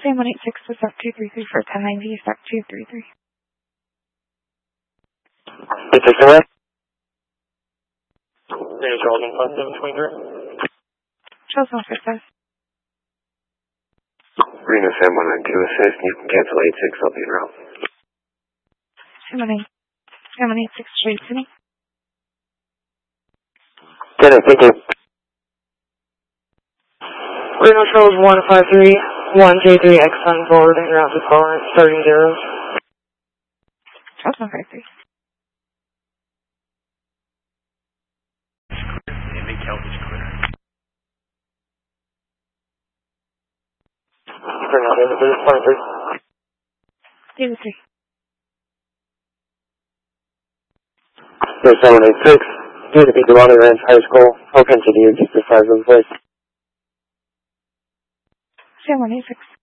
Sam 186 to SEC 233 for 1090, SEC 233. It's a correct. There's Charles 15723. Charles 155. Reno Sam 192 assist. You can cancel 86. I'll be en route. Sam 186 straight to me. Good, thank you. Reno Charles 153, 1J3X on board, and route to tolerance, starting 0. Charles 153. Inmate Calvage clear. Reno David 23. David 3. There's 786. Due to be Delano Ranch High School, I'll continue just the size of the place. Sam 186.